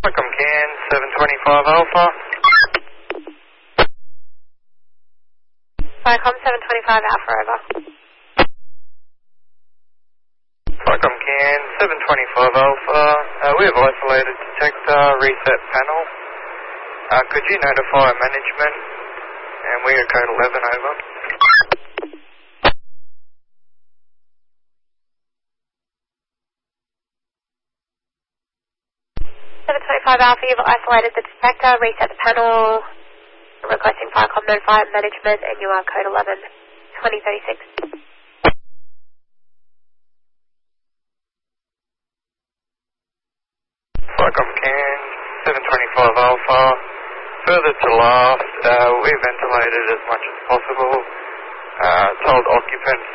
Welcome Can 725 Alpha. Viacom 725 Alpha, over. Welcome Can 725 Alpha. We have isolated detector, reset panel. Could you notify management? And we are code 11, over. 725 Alpha, you've isolated the detector, reset the panel, requesting Viacom notify management, and you are code 11, 2036. Welcome Can 725 Alpha. Further to last, we ventilated as much as possible. Told occupants